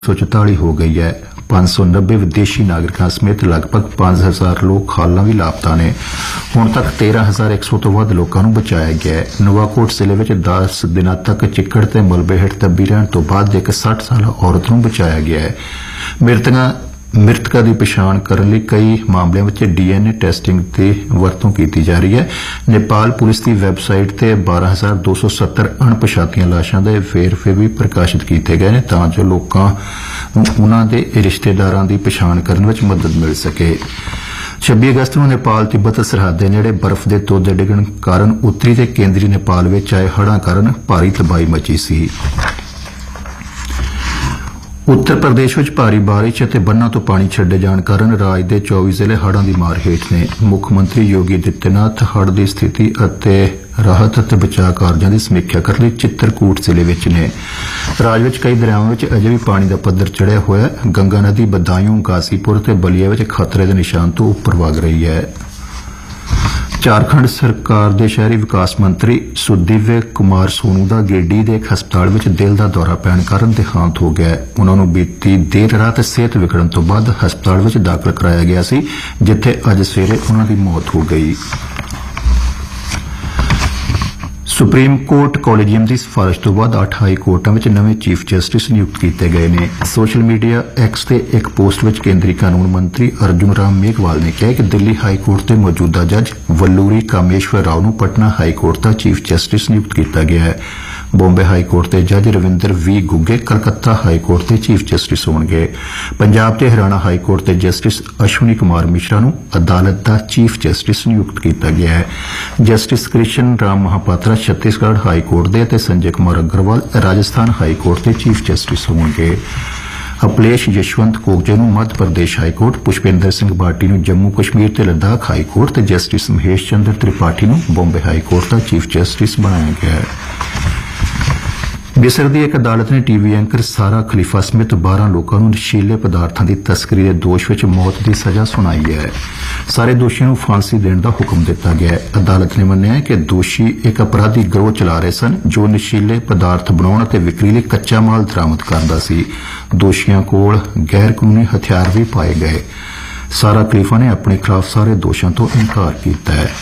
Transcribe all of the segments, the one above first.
144 हो गई है। 590 विदेशी नागरिकों समेत लगभग 5000 लोग हालां भी लापता ने। हुण तक 13100 तो वध लोगों को बचाया गया है। नवाकोट जिले में 10 दिनों तक चिक्कड़ ते मलबे हेठ दबी रहण तो बाद एक 60 साल औरत को बचाया गया है। मृतका की पछाण करने कई मामलों में डीएनए टेस्टिंग की वरतों की जा रही है। नेपाल पुलिस की वैबसाइट से 12270 अणपछातियां लाशां के वेरवे भी प्रकाशित किए गए हैं तां जो लोकां उन्हां दे रिश्तेदारां की पछाण करने में मदद मिल सके। 26 अगस्त को नेपाल तिब्बत सरहद के नेड़े बर्फ के तोदे डिगण कारण उत्तरी ते केंद्री नेपाल में आए हड़ां कारण भारी तबाही मची सी। उत्तर प्रदेश में भारी बारिश और बन्ना तो पानी छड्डे जाण कारण राज के 24 जिले हड़ां की मार हेठ ने। मुख्यमंत्री योगी आदित्यनाथ हड़ की स्थिति और राहत और बचाव कार्यों की समीक्षा करने चित्रकूट जिले में ने। राज में कई दरियावां में अजे भी पानी का पद्धर चढ़िया होया। गंगा नदी बदायूं गाजीपुर और बलिया में खतरे के निशान तो उपर वग रही है। झारखंड सरकार के शहरी विकास मंत्री सुदिव्य कुमार सोनू का गेडी के एक हस्पताल में दिल का दौरा पैण कारण देहांत हो गया। उन्होंने बीती देर रात सेहत विगड़न तो बाद हस्पताल में दाखिल कराया गया सी, जिथे अज सवेरे उन्होंने मौत हो गई। सुप्रीम कोर्ट कॉलेजियम की सिफारिश तो बाद 8 हाई कोर्टां में नवे चीफ जस्टिस नियुक्त किए गए हैं। सोशल मीडिया एक्स के एक पोस्ट में केंद्रीय कानून मंत्री अर्जुन राम मेघवाल ने कहा कि दिल्ली हाई कोर्ट के मौजूदा जज वल्लूरी कामेश्वर राव को पटना हाई कोर्ट का चीफ जस्टिस नियुक्त किया गया है। बॉम्बे हाई कोर्ट के जज Ravinder we Guge Calcutta high court के चीफ जस्टिस होंगे। पंजाब ते हरियाणा हाई कोर्ट के जस्टिस अश्विनी कुमार मिश्रा को अदालत का चीफ जस्टिस नियुक्त किया गया है। Justice Krishna Ram Mohapatra Chhattisgarh high court के संजय कुमार अग्रवाल राजस्थान हाई कोर्ट के चीफ जस्टिस होंगे। अपलेश यशवंत कोकजे मध्य प्रदेश हाई कोर्ट, पुष्पेंद्र सिंह भाटी जम्मू कश्मीर ते लद्दाख हाई कोर्ट ते justice Mahesh Chandra Tripathi Bombay high court का चीफ जस्टिस बनाया गया है। मिस्र की एक अदालत ने टीवी एंकर सारा खलीफा समेत 12 लोगों को नशीले पदार्थों की तस्करी के दोष में मौत की सजा सुनाई है। सारे दोषियों को फांसी देने का हुक्म दिता गया है। अदालत ने मन्निया है कि दोषी एक अपराधी गिरोह चला रहे सन जो नशीले पदार्थ बनाने और विक्री लिए कच्चा माल दरामद करता सी। दोषियों कोल गैर कानूनी हथियार भी पाए गए। सारा खलीफा ने अपने खिलाफ सारे दोषों तो इनकार किया है।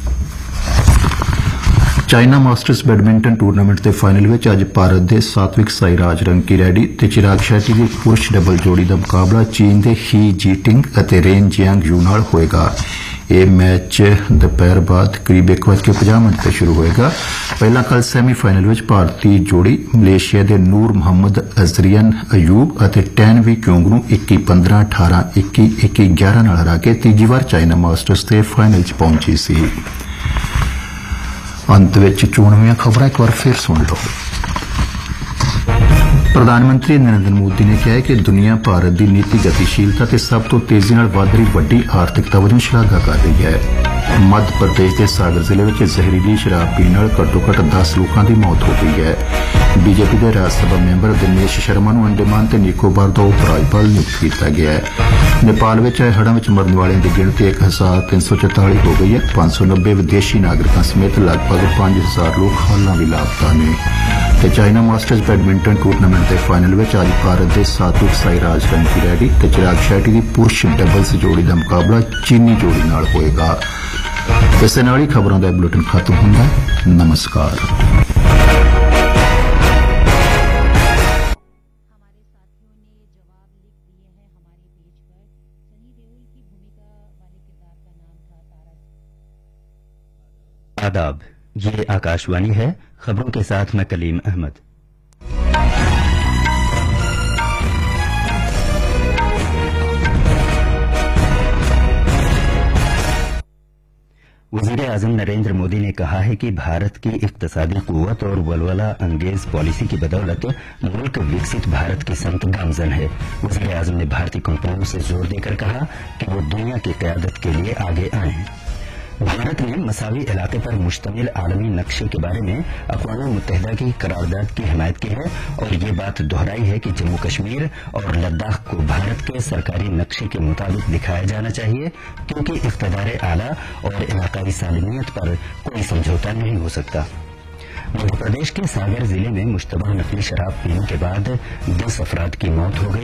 चाइना मास्टर्स बैडमिंटन टूरनामेंट के फाइनल में अज भारत के सात्विक साईराज रंकीरेड्डी ते चिराग शेट्टी की पुरुष डबल जोड़ी का मुकाबला चीन के ही जीटिंग और रेन जियांग यू नाल होएगा। यह मैच दोपहर बाद करीब 1:50 पर शुरू होएगा। पहला कल सैमीफाइनल में भारतीय जोड़ी मलेशिया के नूर मोहम्मद अजरियन अयूब और टैनवी क्योंग नूं 21-15, 18, 21, 21-11 नाल हरा के तीजी बार चाइना मास्टर्स के फाइनल च पहुंची सी। अंत में चोणवीं खबर एक बार फिर सुन लो। प्रधानमंत्री नरेंद्र मोदी ने कहा है कि दुनिया भारत की नीति गतिशीलता से सब तो तेजी नाल वध रही वड्डी आर्थिकता वजों शलाघा कर रही है। मध्य प्रदेश के सागर जिले में जहरीली शराब पीने घट्टो-घट्ट 10 लोगों की मौत हो गई है। बीजेपी के राज्यसभा मैंबर दिनेश शर्मा को अंडमान ते निकोबार का उपराज्यपाल नियुक्त किया गया है। नेपाल में आए हड़ां में मरने वालों की गिनती 1344 हो गई है। 590 विदेशी नागरिकों समेत लगभग 5000 लोग हालां भी लापता ने। चाइना मास्टर्स बैडमिंटन टूरनामेंट के फाइनल में आज भारत के सात्विक साईराज रंकीरेड्डी ते चिराग शेट्टी की पुरुष डबल्स जोड़ी का मुकाबला चीनी जोड़ी नाल होएगा। इस नाल ही खबरों का बुलेटिन खत्म होता है। नमस्कार। आदाब, ये आकाशवाणी है। खबरों के साथ मैं कलीम अहमद। वज़ीर-ए-आज़म नरेंद्र मोदी ने कहा है कि भारत की इक्तसादी कुव्वत और वलवला अंगेज पॉलिसी की बदौलत मुल्क विकसित भारत की संत गामजन है। वज़ीर-ए-आज़म ने भारतीय कंपनियों से जोर देकर कहा कि वो दुनिया की क़यादत के लिए आगे आएं। भारत ने मसावी इलाके पर मुश्तमिल आलमी नक्शे के बारे में अक़वाम मुत्तहिदा की करारदाद की हिमायत की है और ये बात दोहराई है कि जम्मू कश्मीर और लद्दाख को भारत के सरकारी नक्शे के मुताबिक दिखाया जाना चाहिए, क्योंकि इक़्तिदार आला और इलाकाई सालमियत पर कोई समझौता नहीं हो सकता। मध्य प्रदेश के सागर जिले में मुश्तबा नकली शराब पीने के बाद 10 अफराद की मौत हो गई।